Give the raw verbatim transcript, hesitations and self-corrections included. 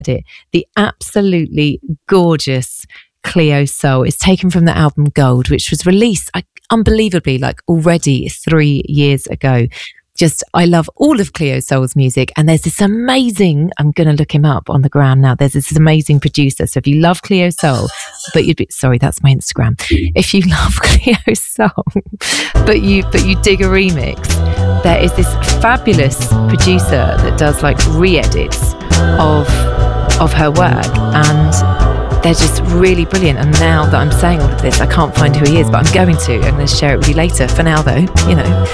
it. The absolutely gorgeous Cleo Soul is taken from the album Gold, which was released uh, unbelievably like already three years ago. Just, I love all of Cleo Soul's music, and there's this amazing, I'm going to look him up on the gram now, there's this amazing producer. So if you love Cleo Soul, but you'd be, sorry, that's my Instagram. If you love Cleo Soul, but you, but you dig a remix, there is this fabulous producer that does like re-edits of, of her work, and they're just really brilliant. And now that I'm saying all of this, I can't find who he is, but I'm going to. I'm going to share it with you later. For now though, you know,